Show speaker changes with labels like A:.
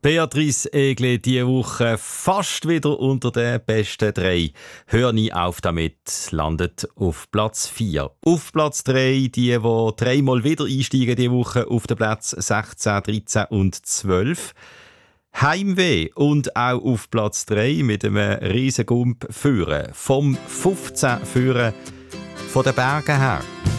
A: Beatrice Egli diese Woche fast wieder unter den besten 3. Hör nie auf damit, landet auf Platz 4. Auf Platz 3 die 3-mal wieder einsteigen diese Woche auf den Platz 16, 13 und 12. Heimweh und auch auf Platz 3 mit einem riesen Gump führen. Vom 15 führen von den Bergen her.